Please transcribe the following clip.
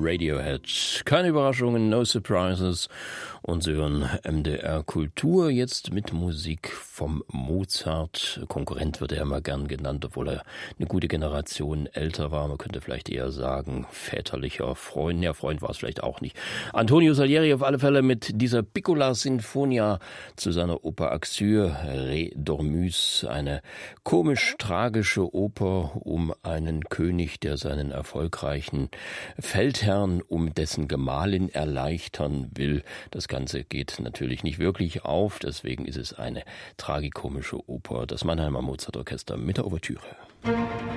Radiohead. Keine Überraschungen, no surprises. Und Sie hören MDR Kultur jetzt mit Musik vom Mozart. Konkurrent wird er immer gern genannt, obwohl er eine gute Generation älter war. Man könnte vielleicht eher sagen, väterlicher Freund. Ja, Freund war es vielleicht auch nicht. Antonio Salieri auf alle Fälle mit dieser Piccola Sinfonia zu seiner Oper Axure, Re Dormuse. Eine komisch-tragische Oper um einen König, der seinen erfolgreichen Feldherrn um dessen Gemahlin erleichtern will. Das Ganze geht natürlich nicht wirklich auf, deswegen ist es eine tragikomische Oper. Das Mannheimer Mozartorchester mit der Ouvertüre.